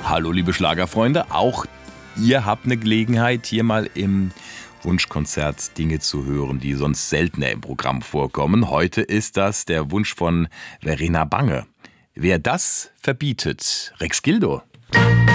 Hallo liebe Schlagerfreunde, auch ihr habt eine Gelegenheit, hier mal im Wunschkonzert Dinge zu hören, die sonst seltener im Programm vorkommen. Heute ist das der Wunsch von Verena Bange. Wer das verbietet, Rex Gildo.